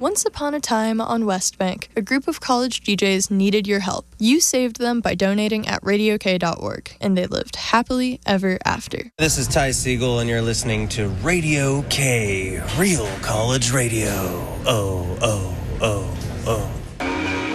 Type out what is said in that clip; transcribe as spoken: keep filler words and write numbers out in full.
Once upon a time on West Bank, a group of college D Js needed your help. You saved them by donating at radio k dot org, and they lived happily ever after. This is Ty Siegel, and you're listening to Radio K, Real College Radio. Oh, oh, oh, oh.